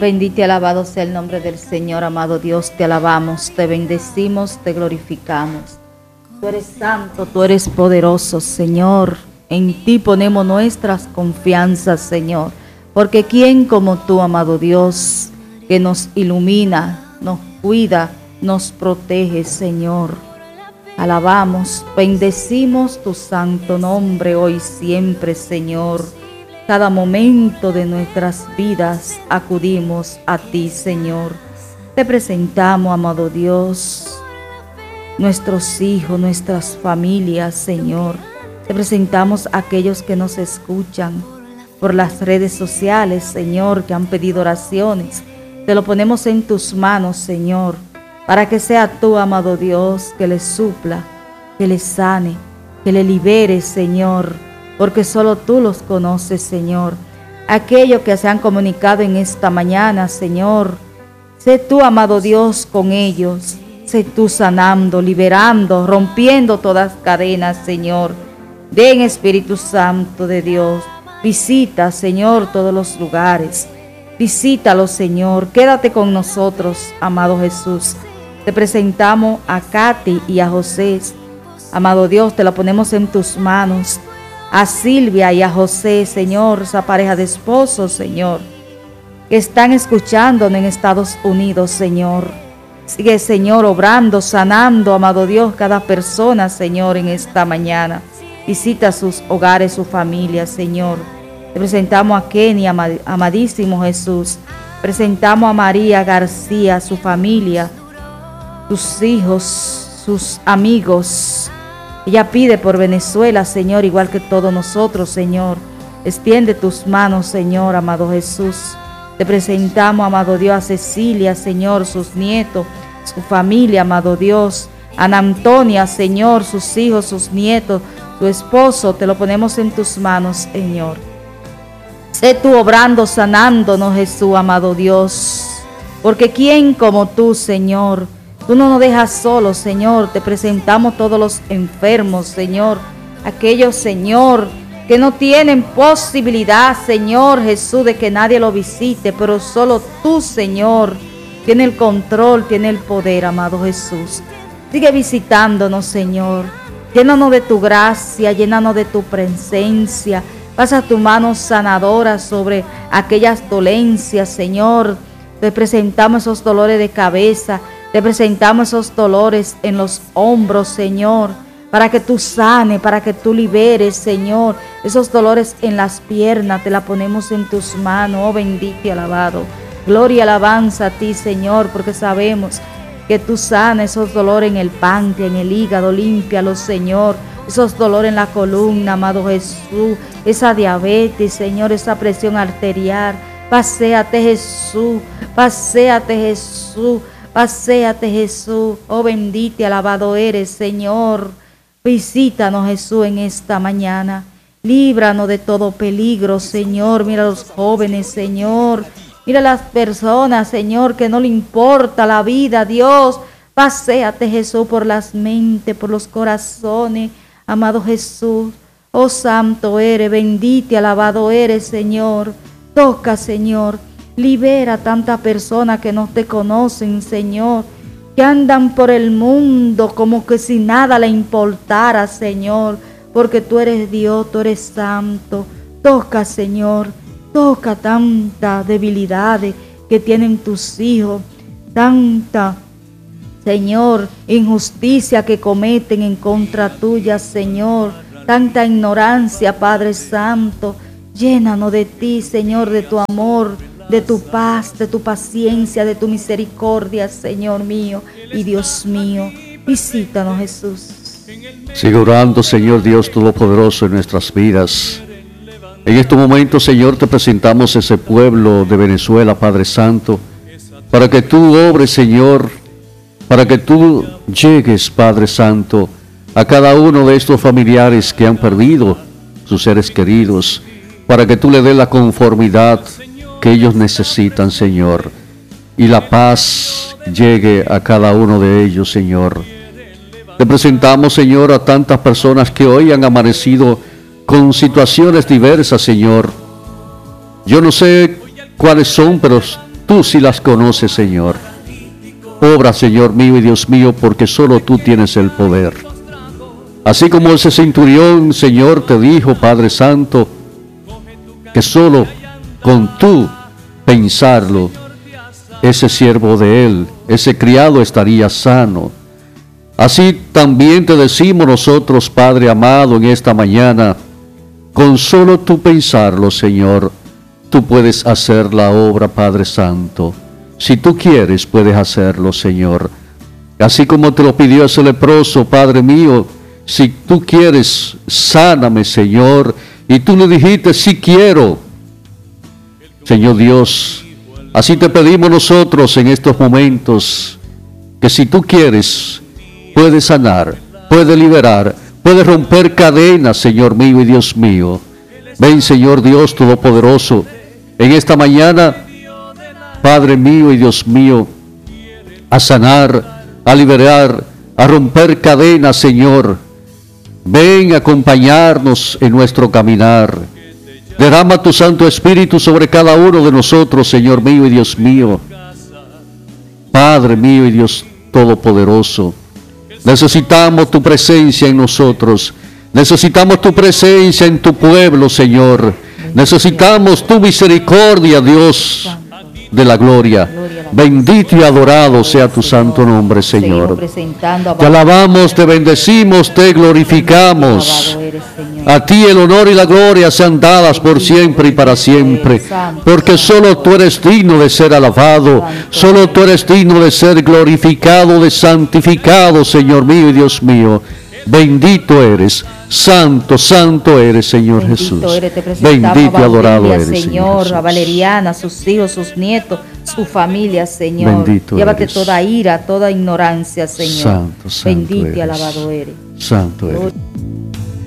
Bendito y alabado sea el nombre del Señor, amado Dios, te alabamos, te bendecimos, te glorificamos. Tú eres santo, tú eres poderoso, Señor. En ti ponemos nuestras confianzas, Señor. Porque ¿quién como tú, amado Dios, que nos ilumina, nos cuida, nos protege, Señor? Alabamos, bendecimos tu santo nombre hoy siempre, Señor. Cada momento de nuestras vidas acudimos a ti, Señor. Te presentamos, amado Dios, nuestros hijos, nuestras familias, Señor. Te presentamos a aquellos que nos escuchan por las redes sociales, Señor, que han pedido oraciones. Te lo ponemos en tus manos, Señor, para que sea tú, amado Dios, que les supla, que les sane, que les libere, Señor, porque solo tú los conoces, Señor. Aquellos que se han comunicado en esta mañana, Señor, sé tú, amado Dios, con ellos. Sé tú sanando, liberando, rompiendo todas cadenas, Señor. Ven, Espíritu Santo de Dios. Visita, Señor, todos los lugares. Visítalos, Señor. Quédate con nosotros, amado Jesús. Te presentamos a Katy y a José. Amado Dios, te la ponemos en tus manos. A Silvia y a José, Señor, esa pareja de esposos, Señor, que están escuchándonos en Estados Unidos, Señor. Sigue, Señor, obrando, sanando, amado Dios, cada persona, Señor, en esta mañana. Visita sus hogares, su familia, Señor. Te presentamos a Kenny, amadísimo Jesús. Presentamos a María García, su familia, sus hijos, sus amigos. Ella pide por Venezuela, Señor, igual que todos nosotros, Señor. Extiende tus manos, Señor, amado Jesús. Te presentamos, amado Dios, a Cecilia, Señor, sus nietos, su familia, amado Dios. Ana Antonia, Señor, sus hijos, sus nietos, su esposo. Te lo ponemos en tus manos, Señor. Sé tú obrando, sanándonos, Jesús, amado Dios. Porque ¿quién como tú, Señor? Tú no nos dejas solos, Señor. Te presentamos todos los enfermos, Señor. Aquellos, Señor, que no tienen posibilidad, Señor Jesús, de que nadie lo visite, pero solo tú, Señor, tiene el control, tiene el poder, amado Jesús. Sigue visitándonos, Señor. Llénanos de tu gracia, llénanos de tu presencia. Pasa tu mano sanadora sobre aquellas dolencias, Señor. Te presentamos esos dolores de cabeza. Te presentamos esos dolores en los hombros, Señor, para que tú sanes, para que tú liberes, Señor. Esos dolores en las piernas, te la ponemos en tus manos, oh bendito y alabado. Gloria y alabanza a ti, Señor, porque sabemos que tú sanas esos dolores en el páncreas, en el hígado, límpialos, Señor. Esos dolores en la columna, amado Jesús, esa diabetes, Señor, esa presión arterial. Paséate, Jesús, paséate, Jesús. Paséate, Jesús, oh bendito y alabado eres, Señor. Visítanos, Jesús, en esta mañana. Líbranos de todo peligro, Señor. Mira a los jóvenes, Señor. Mira a las personas, Señor, que no le importa la vida, Dios. Paséate, Jesús, por las mentes, por los corazones, amado Jesús. Oh santo eres, bendito y alabado eres, Señor. Toca, Señor. Libera a tantas personas que no te conocen, Señor, que andan por el mundo como que si nada le importara, Señor, porque tú eres Dios, tú eres santo. Toca, Señor, toca tantas debilidades que tienen tus hijos, tanta, Señor, injusticia que cometen en contra tuya, Señor, tanta ignorancia, Padre Santo. Llénanos de ti, Señor, de tu amor, de tu paz, de tu paciencia, de tu misericordia, Señor mío y Dios mío. Visítanos, Jesús. Sigue orando, Señor Dios Todopoderoso, en nuestras vidas. En este momento, Señor, te presentamos ese pueblo de Venezuela, Padre Santo, para que tú obres, Señor, para que tú llegues, Padre Santo, a cada uno de estos familiares que han perdido sus seres queridos, para que tú le des la conformidad que ellos necesitan, Señor, y la paz llegue a cada uno de ellos, Señor. Te presentamos, Señor, a tantas personas que hoy han amanecido con situaciones diversas, Señor. Yo no sé cuáles son, pero Tú sí las conoces, Señor. Obra, Señor mío y Dios mío, porque solo tú tienes el poder. Así como ese centurión, Señor, te dijo, Padre Santo, que solo con tú pensarlo, ese siervo de él, ese criado estaría sano. Así también te decimos nosotros, Padre amado, en esta mañana, con solo tú pensarlo, Señor, tú puedes hacer la obra, Padre Santo. Si tú quieres, puedes hacerlo, Señor. Así como te lo pidió ese leproso, Padre mío, si tú quieres, sáname, Señor. Y tú le dijiste, sí quiero. Señor Dios, así te pedimos nosotros en estos momentos, que si tú quieres, puedes sanar, puedes liberar, puedes romper cadenas, Señor mío y Dios mío. Ven, Señor Dios Todopoderoso, en esta mañana, Padre mío y Dios mío, a sanar, a liberar, a romper cadenas, Señor. Ven a acompañarnos en nuestro caminar. Derrama tu Santo Espíritu sobre cada uno de nosotros, Señor mío y Dios mío. Padre mío y Dios Todopoderoso, necesitamos tu presencia en nosotros. Necesitamos tu presencia en tu pueblo, Señor. Necesitamos tu misericordia, Dios de la gloria. Bendito y adorado sea tu santo nombre, Señor. Te alabamos, te bendecimos, te glorificamos. A ti el honor y la gloria sean dadas por siempre y para siempre, porque solo tú eres digno de ser alabado, solo tú eres digno de ser glorificado, de santificado, Señor mío y Dios mío. Bendito eres, santo, santo eres, Señor Jesús. Bendito y adorado eres, Señor Jesús. A Valeriana, sus hijos, sus nietos, su familia, Señor. Bendito Llévate eres. toda ira, toda ignorancia, Señor. Santo, santo Bendito y eres. alabado eres. Santo eres.